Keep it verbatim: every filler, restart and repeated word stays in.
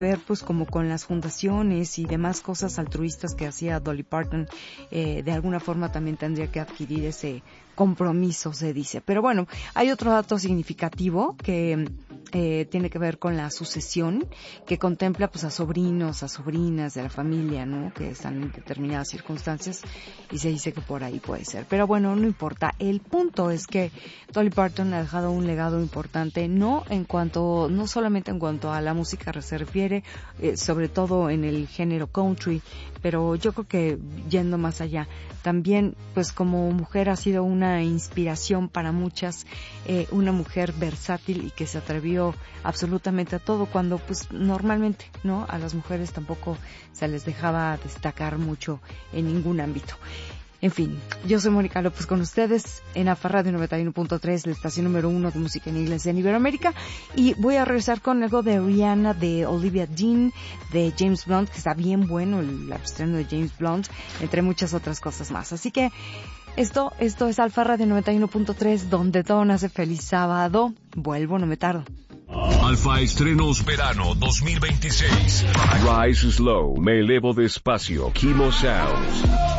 ver pues como con las fundaciones y demás cosas altruistas que hacía Dolly Parton, eh, de alguna forma también tendría que adquirir ese compromiso, se dice. Pero bueno, hay otro dato significativo que eh, tiene que ver con la sucesión, que contempla pues a sobrinos, a sobrinas de la familia, ¿no? Que están en determinadas circunstancias y se dice que por ahí puede ser. Pero bueno, no importa. El punto es que Dolly Parton ha dejado un legado importante, no en cuanto, no solamente en cuanto a la música se refiere, eh, sobre todo en el género country, pero yo creo que yendo más allá, también pues como mujer ha sido una inspiración para muchas, eh, una mujer versátil y que se atrevió absolutamente a todo, cuando pues normalmente, ¿no? A las mujeres tampoco se les dejaba destacar mucho en ningún ámbito. En fin, yo soy Mónica López con ustedes en A F A Radio noventa y uno punto tres, la estación número uno de música en inglés en Iberoamérica, y voy a regresar con algo de Rihanna, de Olivia Dean, de James Blunt, que está bien bueno el estreno de James Blunt, entre muchas otras cosas más. Así que esto, esto es A F A Radio noventa y uno punto tres, donde todo nace. Feliz sábado. Vuelvo, no me tardo. Alfa Estrenos Verano dos mil veintiséis. Rise Slow, Me Elevo Despacio, Kimo Sounds.